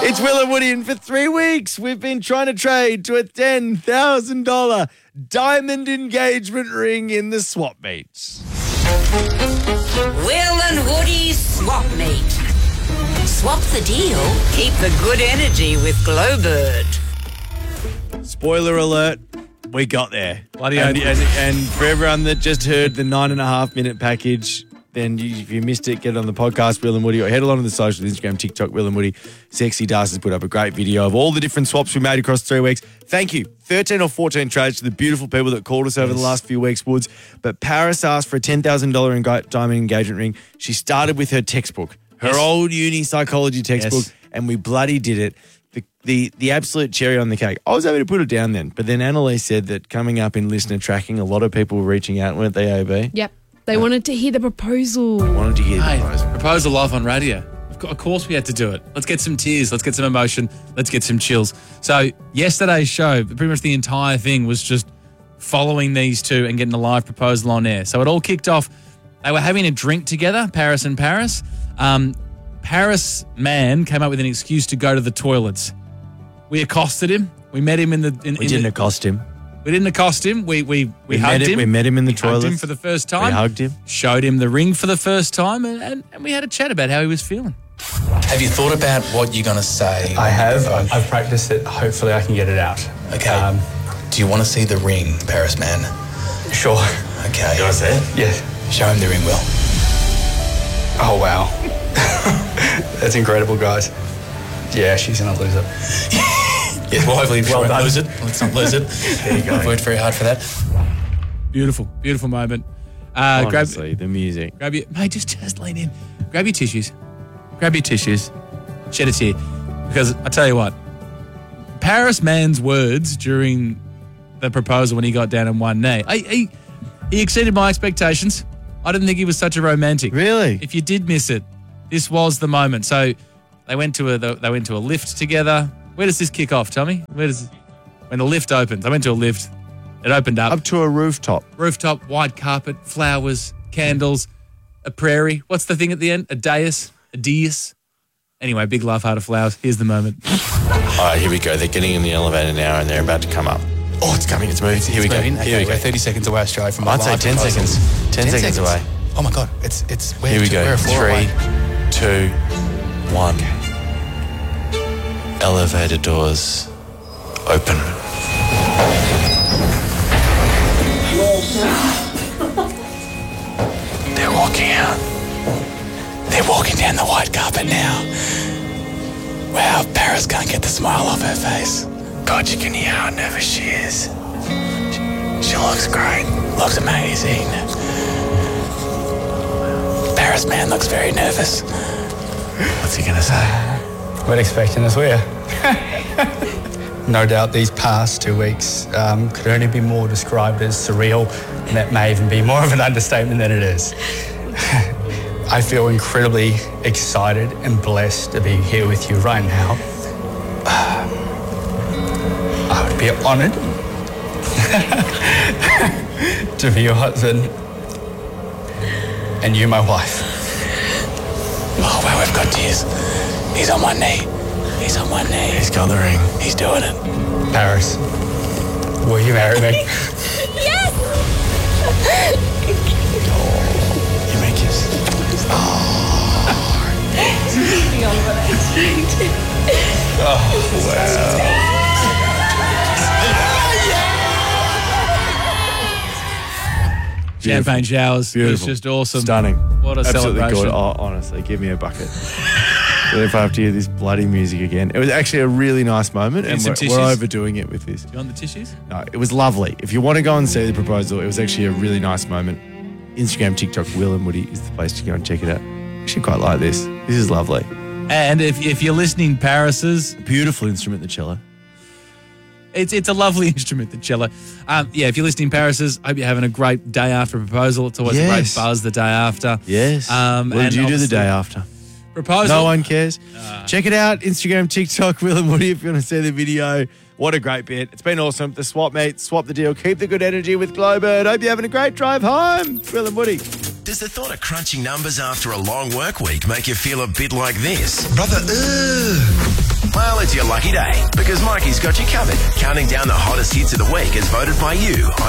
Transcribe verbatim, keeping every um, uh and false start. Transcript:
It's Will and Woody, and for three weeks we've been trying to trade to a ten thousand dollars diamond engagement ring in the swap meets. Will and Woody's swap meet. Swap the deal, keep the good energy with Glowbird. Spoiler alert, we got there. Bloody and, oath. and, and for everyone that just heard the nine and a half minute package, then you, if you missed it, get it on the podcast, Will and Woody, or head along to the socials, Instagram, TikTok, Will and Woody. Sexy Das has put up a great video of all the different swaps we made across three weeks. Thank you. thirteen or fourteen trades to the beautiful people that called us over Yes. the last few weeks, Woods. But Paris asked for a ten thousand dollars enga- diamond engagement ring. She started with her textbook, her Yes. old uni psychology textbook, Yes. and we bloody did it. The, the the absolute cherry on the cake. I was able to put it down then, but then Annalise said that coming up in listener tracking, a lot of people were reaching out, weren't they, A B? Yep. They wanted to hear the proposal. Wanted to hear the Hey, proposal. proposal live on radio. Of co- Of course we had to do it. Let's get some tears. Let's get some emotion. Let's get some chills. So yesterday's show, pretty much the entire thing was just following these two and getting a live proposal on air. So it all kicked off. They were having a drink together, Paris and Paris. Um, Paris man came up with an excuse to go to the toilets. We accosted him. We met him in the. In, We in didn't the, accost him. We didn't accost him. We we we, We hugged met him- him. we met him in the we hugged him toilets. for the first time. We hugged him. Showed him the ring for the first time, and, and, and we had a chat about how he was feeling. Have you thought about what you're going to say? I have. I've, I've practiced it. Hopefully, I can get it out. Okay. Um, Do you want to see the ring, Paris man? sure. Okay. Do I see it? Yes. Show him the ring, Will. Oh, wow. That's incredible, guys. Yeah, she's going to lose it. Yeah, well, hopefully she Well won't done. lose it. Let's not lose it. There you go. I've worked very hard for that. Beautiful, beautiful moment. Uh, grab, Honestly, the music. grab your mate. Just just lean in. Grab your tissues. Grab your tissues. Shed a tear, because I tell you what, Paris man's words during the proposal when he got down on one knee, he, he, he exceeded my expectations. I didn't think he was such a romantic. Really? If you did miss it, this was the moment. So they went to a they went to a lift together. Where does this kick off? Tell me. Where does when the lift opens? I went to a lift. It opened up. Up to a rooftop. Rooftop, white carpet, flowers, candles, a prairie. What's the thing at the end? A dais, a dais. Anyway, big laugh out of flowers. Here's the moment. All right, here we go. They're getting in the elevator now and they're about to come up. Oh, it's coming. It's moving. Here we go. Moving. Here Okay, we go. we're thirty seconds away, Australia, from a I'd say live ten proposal. seconds. ten seconds away. Oh, my God. It's, it's, we're Here we two- go. We're a floor Three, away. two, one. Elevator doors open. They're walking out. They're walking down the white carpet now. Wow, Paris can't get the smile off her face. God, you can hear how nervous she is. She, she looks great. Looks amazing. Paris man looks very nervous. What's he gonna say? We're expecting this, we're. No doubt these past two weeks um, could only be more described as surreal, and that may even be more of an understatement than it is. I feel incredibly excited and blessed to be here with you right now. I would be honoured to be your husband and you my wife. Oh, wow, we've got tears. He's on one knee. He's on one knee. He's got the ring. He's doing it. Paris, will you marry me? You may kiss. Champagne showers. It was Beautiful. just awesome. Stunning. What a Absolutely celebration. good. Oh, honestly, give me a bucket. If I have to hear this bloody music again. It was actually a really nice moment, Need and some we're, tissues? we're overdoing it with this. Do you want the tissues? No, it was lovely. If you want to go and see the proposal, it was actually a really nice moment. Instagram, TikTok, Will and Woody is the place to go and check it out. I actually quite like this. This is lovely. And if, if you're listening, Paris's, Beautiful instrument, the cello. it's it's a lovely instrument, the cello. Um, yeah, if you're listening, Paris's, I hope you're having a great day after a proposal. It's always a great Yes. buzz the day after. Yes. Um, what did and you do the obviously- day after? Proposal. No one cares. Check it out. Instagram, TikTok, Will and Woody if you want to see the video. What a great bit. It's been awesome. The swap mates, swap the deal. Keep the good energy with Glowbird. Hope you're having a great drive home. Will and Woody. Does the thought of crunching numbers after a long work week make you feel a bit like this? Brother, ugh. It's your lucky day because Mikey's got you covered. Counting down the hottest hits of the week as voted by you on